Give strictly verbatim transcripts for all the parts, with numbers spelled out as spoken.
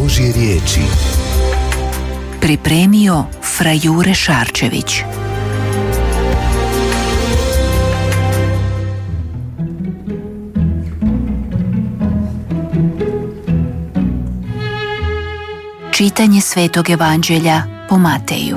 Božje riječi. Pripremio Fra Jure Šarčević. Čitanje Svetog Evanđelja po Mateju.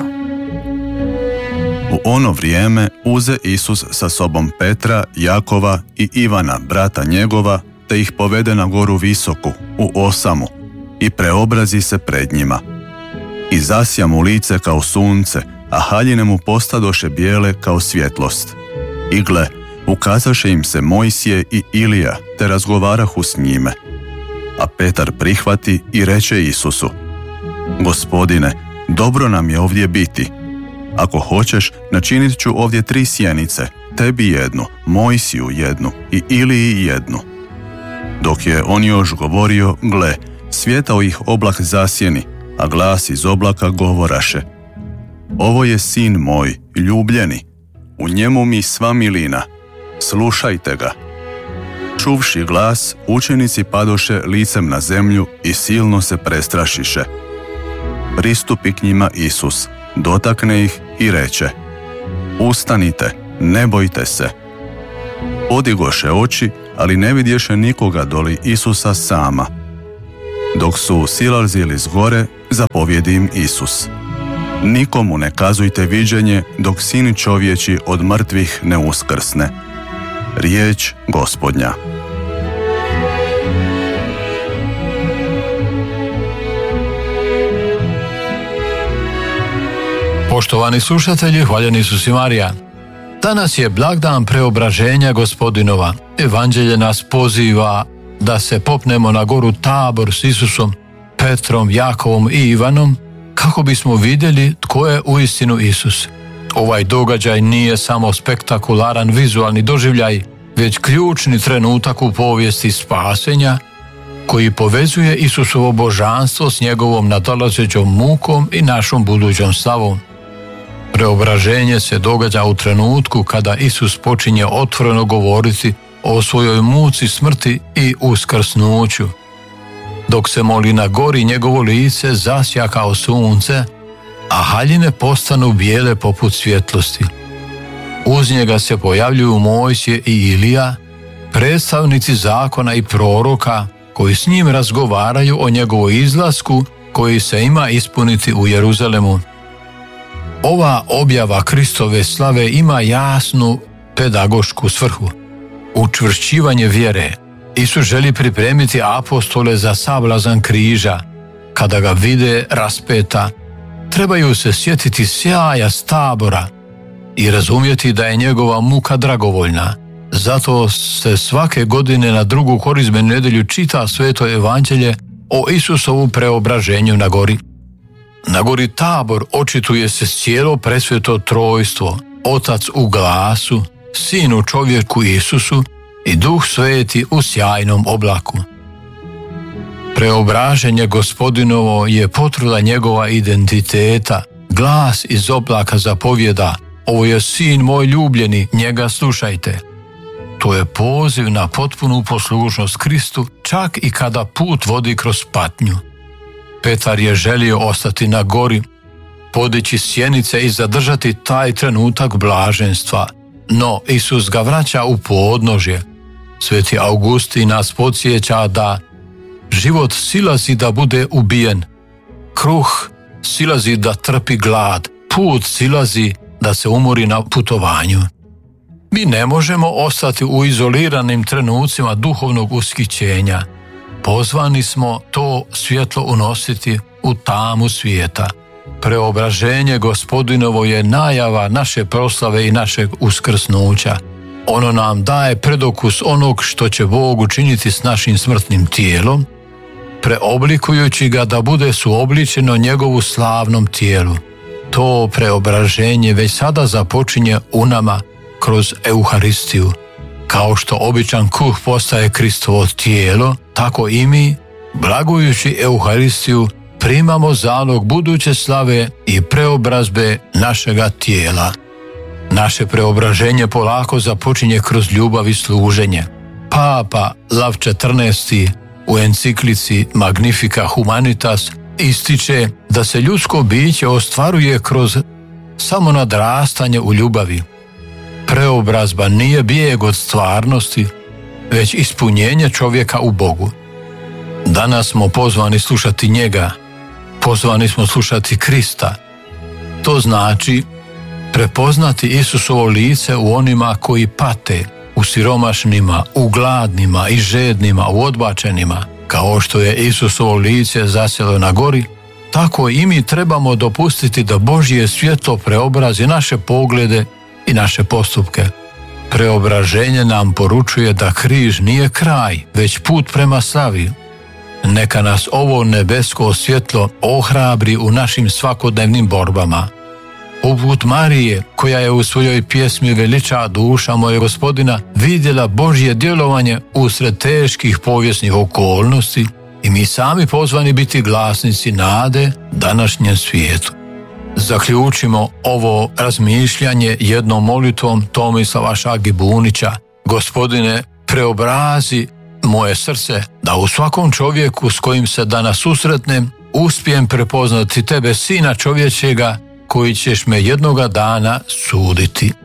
U ono vrijeme uze Isus sa sobom Petra, Jakova i Ivana, brata njegova, te ih povede na goru visoku, u osamu, i preobrazi se pred njima. I zasja mu lice kao sunce, a haljine mu postadoše bijele kao svjetlost. I gle, ukazaše im se Mojsije i Ilija, te razgovarahu s njime. A Petar prihvati i reče Isusu: Gospodine, dobro nam je ovdje biti. Ako hoćeš, načinit ću ovdje tri sjenice, tebi jednu, Mojsiju jednu i Iliji jednu. Dok je on još govorio, gle, svjetao ih oblak zasjeni, a glas iz oblaka govoraše: Ovo je sin moj, ljubljeni, u njemu mi sva milina, slušajte ga. Čuvši glas, učenici padoše licem na zemlju i silno se prestrašiše. Pristupi k njima Isus, dotakne ih i reče: Ustanite, ne bojte se. Podigoše oči, ali ne vidješe nikoga doli Isusa sama. Dok su silazili s gore, zapovjedi im Isus: Nikomu ne kazujte viđenje dok Sin čovječi od mrtvih ne uskrsne. Riječ Gospodnja. Poštovani slušatelji, hvaljen Isus i Marija. Danas je blagdan preobraženja Gospodinova. Evanđelje nas poziva da se popnemo na goru Tabor s Isusom, Petrom, Jakovom i Ivanom, kako bismo vidjeli tko je uistinu Isus. Ovaj događaj nije samo spektakularan vizualni doživljaj, već ključni trenutak u povijesti spasenja, koji povezuje Isusovo božanstvo s njegovom nadolazećom mukom i našom budućom slavom. Preobraženje se događa u trenutku kada Isus počinje otvoreno govoriti o svojoj muci, smrti i uskrsnuću. Dok se moli na gori, njegovo lice zasja kao sunce, a haljine postanu bijele poput svjetlosti. Uz njega se pojavljuju Mojsije i Ilija, predstavnici zakona i proroka, koji s njim razgovaraju o njegovoj izlasku koji se ima ispuniti u Jeruzalemu. Ova objava Kristove slave ima jasnu pedagošku svrhu. Učvršćivanje vjere. Isus želi pripremiti apostole za sablazan križa. Kada ga vide raspeta, trebaju se sjetiti sjaja s Tabora i razumjeti da je njegova muka dragovoljna. Zato se svake godine na drugu korizmenu nedjelju čita Sveto Evanđelje o Isusovu preobraženju na gori. Na gori Tabor očituje se cijelo presveto trojstvo, Otac u glasu, Sin u čovjeku Isusu i Duh Sveti u sjajnom oblaku. Preobraženje Gospodinovo je potvrda njegova identiteta. Glas iz oblaka zapovjeda: Ovo je Sin moj ljubljeni, njega slušajte. To je poziv na potpunu poslušnost Kristu, čak i kada put vodi kroz patnju. Petar je želio ostati na gori, podići sjenice i zadržati taj trenutak blaženstva, no Isus ga vraća u podnožje. Sveti Augustin nas podsjeća da život silazi da bude ubijen, kruh silazi da trpi glad, put silazi da se umori na putovanju. Mi ne možemo ostati u izoliranim trenucima duhovnog ushićenja. Pozvani smo to svjetlo unositi u tamu svijeta. Preobraženje Gospodinovo je najava naše proslave i našeg uskrsnuća. Ono nam daje predokus onog što će Bog učiniti s našim smrtnim tijelom, preoblikujući ga da bude suobličeno njegovu slavnom tijelu. To preobraženje već sada započinje u nama kroz Euharistiju. Kao što običan kruh postaje Kristovo tijelo, tako i mi, blagujući Euharistiju, primamo zalog buduće slave i preobrazbe našega tijela. Naše preobraženje polako započinje kroz ljubav i služenje. Papa Lav četrnaesti u enciklici Magnifica Humanitas ističe da se ljudsko biće ostvaruje kroz samo nadrastanje u ljubavi. Preobrazba nije bijeg od stvarnosti, već ispunjenje čovjeka u Bogu. Danas smo pozvani slušati njega, pozvani smo slušati Krista. To znači prepoznati Isusovo lice u onima koji pate, u siromašnima, u gladnima i žednima, u odbačenima. Kao što je Isusovo lice zasjelo na gori, tako i mi trebamo dopustiti da Božje svjetlo preobrazi naše poglede i naše postupke. Preobraženje nam poručuje da križ nije kraj, već put prema slavi. Neka nas ovo nebesko svjetlo ohrabri u našim svakodnevnim borbama. Poput Marije, koja je u svojoj pjesmi Veliča duša moje Gospodina vidjela Božje djelovanje usred teških povijesnih okolnosti, i mi sami pozvani biti glasnici nade današnjem svijetu. Zaključimo ovo razmišljanje jednom molitvom Tomislava Šagibunića. Gospodine, preobrazi moje srce da u svakom čovjeku s kojim se danas susretnem uspijem prepoznati tebe, Sina čovječega, koji ćeš me jednoga dana suditi.